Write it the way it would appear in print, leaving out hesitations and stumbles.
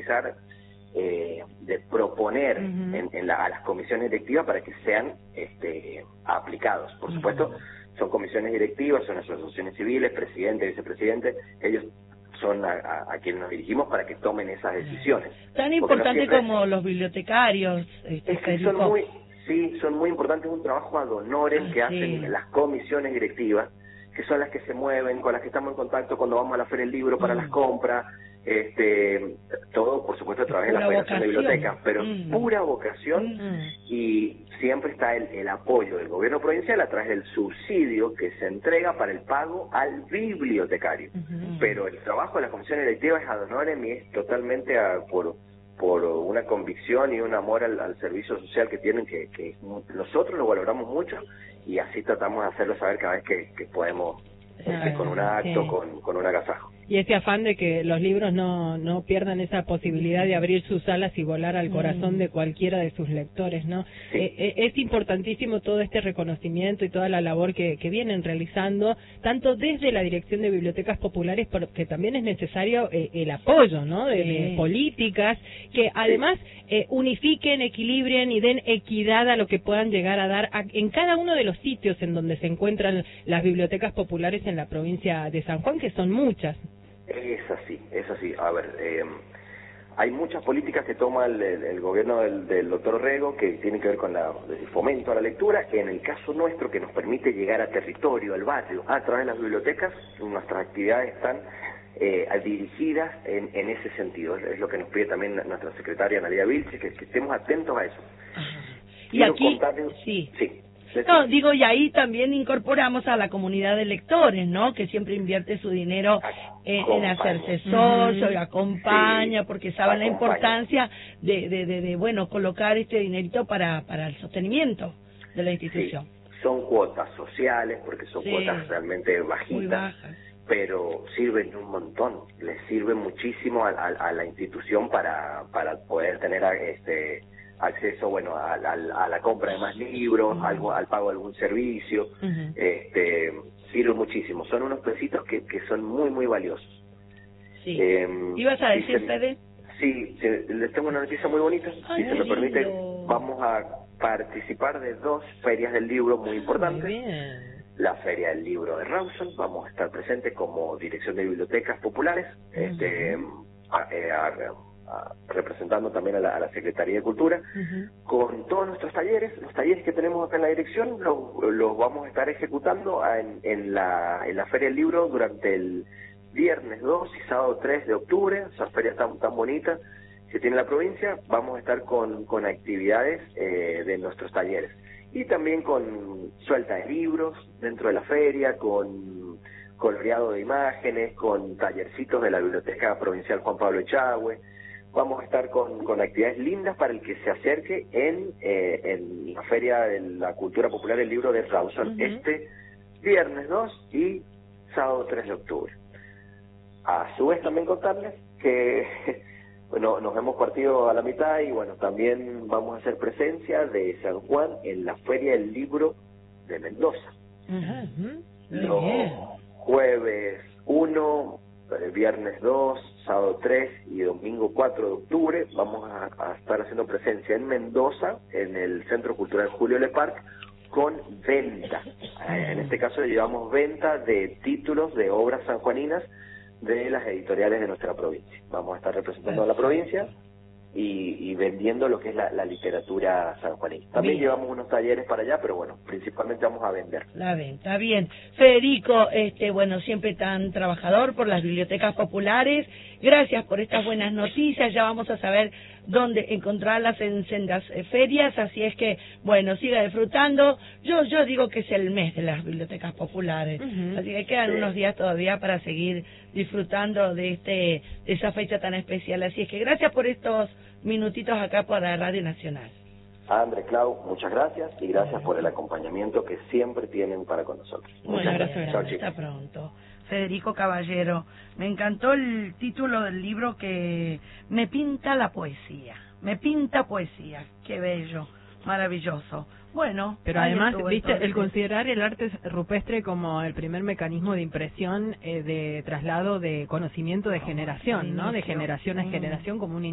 organizar, de proponer a las comisiones directivas para que sean aplicados. Por supuesto, son comisiones directivas, son asociaciones civiles, presidente, vicepresidente, ellos son a quienes nos dirigimos para que tomen esas decisiones. Tan importante siempre, como los bibliotecarios. Es que son muy importantes, un trabajo ad honorem que hacen las comisiones directivas, que son las que se mueven, con las que estamos en contacto cuando vamos a la Feria del Libro para las compras, todo por supuesto a través de la Federación de Bibliotecas, pero pura vocación, y siempre está el apoyo del gobierno provincial a través del subsidio que se entrega para el pago al bibliotecario, pero el trabajo de la comisión directiva es ad honorem y es totalmente por una convicción y un amor al servicio social que tienen, que nosotros lo valoramos mucho, y así tratamos de hacerlo saber cada vez que podemos, con un acto, con un agasajo. Y ese afán de que los libros no pierdan esa posibilidad de abrir sus alas y volar al corazón de cualquiera de sus lectores, ¿no? Sí. Es importantísimo todo este reconocimiento y toda la labor que vienen realizando, tanto desde la Dirección de Bibliotecas Populares, porque también es necesario el apoyo, ¿no? De políticas que además unifiquen, equilibren y den equidad a lo que puedan llegar a dar en cada uno de los sitios en donde se encuentran las bibliotecas populares en la provincia de San Juan, que son muchas. Es así. A ver, hay muchas políticas que toma el gobierno del doctor Rego que tienen que ver con el fomento a la lectura. En el caso nuestro, que nos permite llegar a territorio, al barrio, a través de las bibliotecas, nuestras actividades están dirigidas en ese sentido. Es lo que nos pide también nuestra secretaria Analia Vilche, que estemos atentos a eso. Y aquí, sí. No, digo, y ahí también incorporamos a la comunidad de lectores, ¿no? Que siempre invierte su dinero en hacerse socio y acompaña, porque saben la importancia de colocar este dinerito para el sostenimiento de la institución. Sí. Son cuotas sociales, porque son cuotas realmente bajitas, muy bajas, pero sirven un montón, les sirve muchísimo a la institución para poder tener acceso, a la compra de más libros, al pago de algún servicio, sirve muchísimo. Son unos pesitos que son muy, muy valiosos. Sí. ¿Ibas a decir, Fede? Sí, les tengo una noticia muy bonita. Si se me permite, vamos a participar de 2 ferias del libro muy importantes. Muy bien. La Feria del Libro de Rawson, vamos a estar presentes como Dirección de Bibliotecas Populares, representando también a la Secretaría de Cultura, con todos nuestros talleres. Los talleres que tenemos acá en la dirección los vamos a estar ejecutando en la Feria del Libro durante el viernes 2 y sábado 3 de octubre, esa feria tan bonita que tiene la provincia. Vamos a estar con actividades de nuestros talleres, y también con suelta de libros dentro de la feria, con coloreado de imágenes, con tallercitos de la Biblioteca Provincial Juan Pablo Echagüe. Vamos a estar con actividades lindas para el que se acerque en la Feria de la Cultura Popular del Libro de Rawson, este viernes 2 y sábado 3 de octubre. A su vez también contarles que nos hemos partido a la mitad y también vamos a hacer presencia de San Juan en la Feria del Libro de Mendoza. Los jueves 1, viernes 2, sábado 3 y domingo 4 de octubre vamos a estar haciendo presencia en Mendoza, en el Centro Cultural Julio Le Parc, con venta. En este caso llevamos venta de títulos de obras sanjuaninas de las editoriales de nuestra provincia. Vamos a estar representando a la provincia y vendiendo lo que es la literatura sanjuanina. También llevamos unos talleres para allá, pero principalmente vamos a vender. La venta, bien. Federico, siempre tan trabajador por las bibliotecas populares. Gracias por estas buenas noticias. Ya vamos a saber dónde encontrarlas en sendas ferias, así es que, siga disfrutando. Yo digo que es el mes de las bibliotecas populares, así que quedan unos días todavía para seguir disfrutando de esa fecha tan especial. Así es que gracias por estos minutitos acá para Radio Nacional. André, Clau, muchas gracias y gracias por el acompañamiento que siempre tienen para con nosotros. Muchas gracias. Chao, hasta pronto. Federico Caballero, me encantó el título del libro, que me pinta la poesía, me pinta poesía, qué bello, maravilloso. Pero además, viste, el considerar el arte rupestre como el primer mecanismo de impresión, de traslado de conocimiento de generación, ¿no? De generación a generación, como un